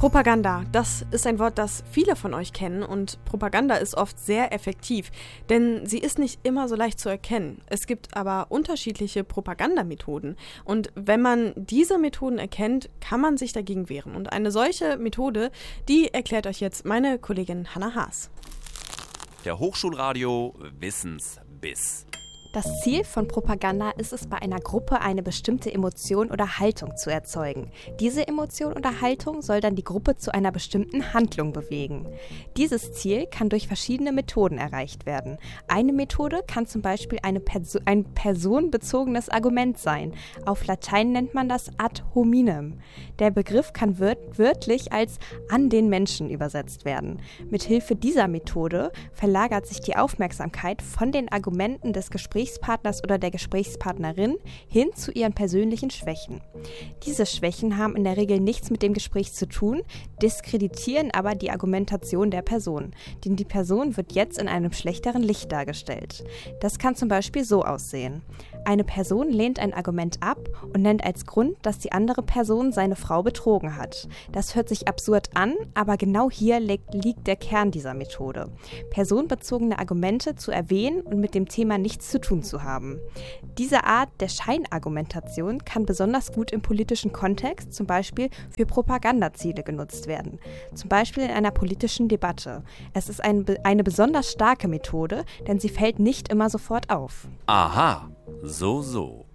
Propaganda, das ist ein Wort, das viele von euch kennen, und Propaganda ist oft sehr effektiv, denn sie ist nicht immer so leicht zu erkennen. Es gibt aber unterschiedliche Propagandamethoden, und wenn man diese Methoden erkennt, kann man sich dagegen wehren. Und eine solche Methode, die erklärt euch jetzt meine Kollegin Hannah Haas. Der Hochschulradio Wissensbiss. Das Ziel von Propaganda ist es, bei einer Gruppe eine bestimmte Emotion oder Haltung zu erzeugen. Diese Emotion oder Haltung soll dann die Gruppe zu einer bestimmten Handlung bewegen. Dieses Ziel kann durch verschiedene Methoden erreicht werden. Eine Methode kann zum Beispiel ein personenbezogenes Argument sein. Auf Latein nennt man das ad hominem. Der Begriff kann wörtlich als an den Menschen übersetzt werden. Mithilfe dieser Methode verlagert sich die Aufmerksamkeit von den Argumenten des Gesprächspartners oder der Gesprächspartnerin hin zu ihren persönlichen Schwächen. Diese Schwächen haben in der Regel nichts mit dem Gespräch zu tun, diskreditieren aber die Argumentation der Person, denn die Person wird jetzt in einem schlechteren Licht dargestellt. Das kann zum Beispiel so aussehen. Eine Person lehnt ein Argument ab und nennt als Grund, dass die andere Person seine Frau betrogen hat. Das hört sich absurd an, aber genau hier liegt der Kern dieser Methode. Personenbezogene Argumente zu erwähnen und mit dem Thema nichts zu tun zu haben. Diese Art der Scheinargumentation kann besonders gut im politischen Kontext, zum Beispiel für Propagandaziele, genutzt werden. Zum Beispiel in einer politischen Debatte. Es ist eine besonders starke Methode, denn sie fällt nicht immer sofort auf. Aha, so.